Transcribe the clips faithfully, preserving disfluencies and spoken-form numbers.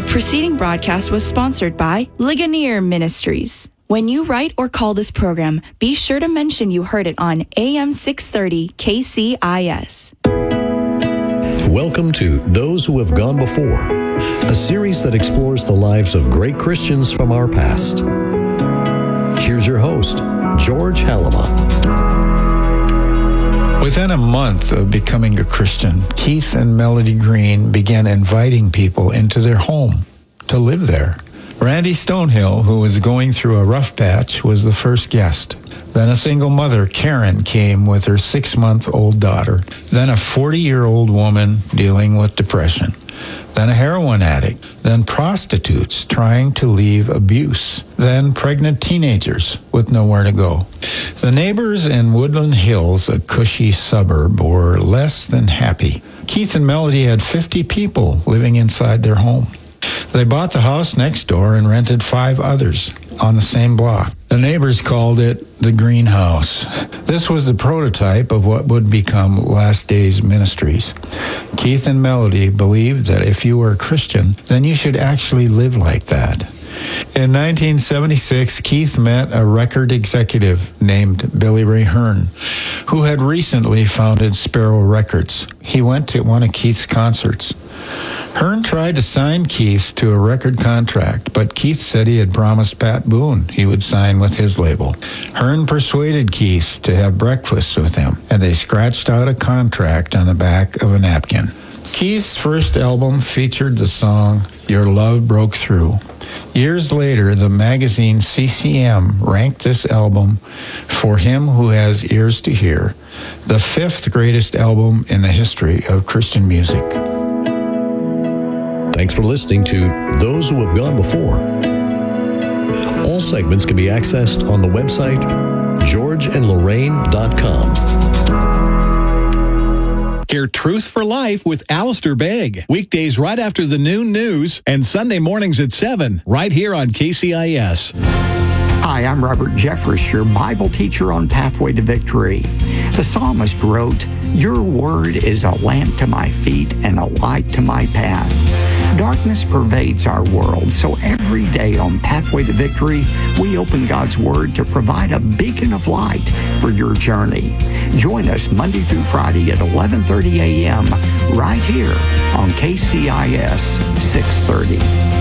The preceding broadcast was sponsored by Ligonier Ministries. When you write or call this program, be sure to mention you heard it on A M six thirty K C I S. Welcome to Those Who Have Gone Before, a series that explores the lives of great Christians from our past. Here's your host, George Halama. Within a month of becoming a Christian, Keith and Melody Green began inviting people into their home to live there. Randy Stonehill, who was going through a rough patch, was the first guest. Then a single mother, Karen, came with her six-month-old daughter. Then a forty-year-old woman dealing with depression. Then a heroin addict. Then prostitutes trying to leave abuse. Then pregnant teenagers with nowhere to go. The neighbors in Woodland Hills, a cushy suburb, were less than happy. Keith and Melody had fifty people living inside their home. They bought the house next door and rented five others on the same block. The neighbors called it the Greenhouse. This was the prototype of what would become Last Days Ministries. Keith and Melody believed that if you were a Christian, then you should actually live like that. In nineteen seventy-six, Keith met a record executive named Billy Ray Hearn, who had recently founded Sparrow Records. He went to one of Keith's concerts. Hearn tried to sign Keith to a record contract, but Keith said he had promised Pat Boone he would sign with his label. Hearn persuaded Keith to have breakfast with him, and they scratched out a contract on the back of a napkin. Keith's first album featured the song Your Love Broke Through. Years later, the magazine C C M ranked this album, For Him Who Has Ears to Hear, the fifth greatest album in the history of Christian music. Thanks for listening to Those Who Have Gone Before. All segments can be accessed on the website george and lorraine dot com. Hear Truth for Life with Alistair Begg. Weekdays right after the noon news and Sunday mornings at seven, right here on K C I S. Hi, I'm Robert Jeffress, your Bible teacher on Pathway to Victory. The psalmist wrote, "Your word is a lamp to my feet and a light to my path." Darkness pervades our world, so every day on Pathway to Victory, we open God's Word to provide a beacon of light for your journey. Join us Monday through Friday at eleven thirty a.m. right here on K C I S six thirty.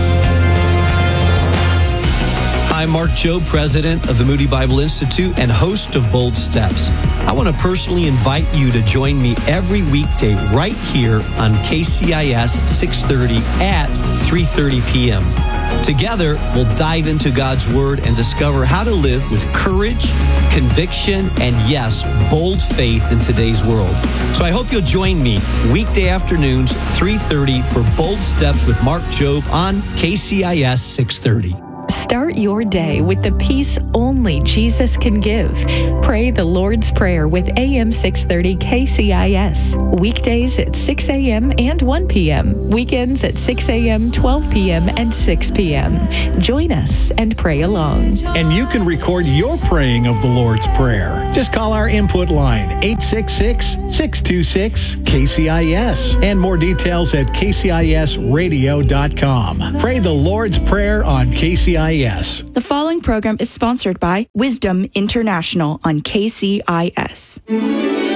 I'm Mark Jobe, president of the Moody Bible Institute and host of Bold Steps. I want to personally invite you to join me every weekday right here on K C I S six thirty at three thirty p.m. Together, we'll dive into God's Word and discover how to live with courage, conviction, and yes, bold faith in today's world. So I hope you'll join me weekday afternoons, three thirty for Bold Steps with Mark Jobe on K C I S six thirty. Start your day with the peace only Jesus can give. Pray the Lord's Prayer with A M six thirty K C I S. Weekdays at six a.m. and one p.m. Weekends at six a.m., twelve p.m., and six p.m. Join us and pray along. And you can record your praying of the Lord's Prayer. Just call our input line, eight six six, six two six, K C I S. And more details at k c i s radio dot com. Pray the Lord's Prayer on K C I S. The following program is sponsored by Wisdom International on K C I S.